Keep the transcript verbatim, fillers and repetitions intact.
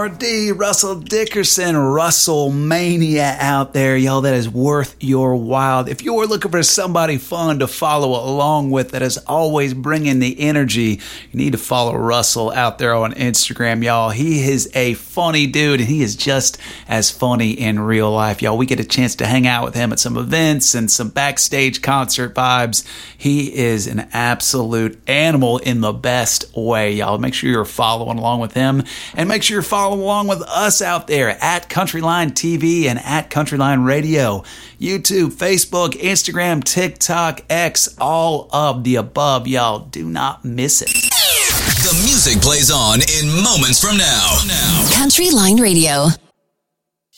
R D, Russell Dickerson, Russell Mania out there, y'all. That is worth your while. If you're looking for somebody fun to follow along with that is always bringing the energy, you need to follow Russell out there on Instagram, y'all. He is a funny dude, and he is just as funny in real life, y'all. We get a chance to hang out with him at some events and some backstage concert vibes. He is an absolute animal in the best way, y'all. Make sure you're following along with him, and make sure you're following along with us out there at Countryline T V and at Countryline Radio. YouTube, Facebook, Instagram, TikTok, X, all of the above, y'all. Do not miss it. The music plays on in moments from now. Countryline Radio.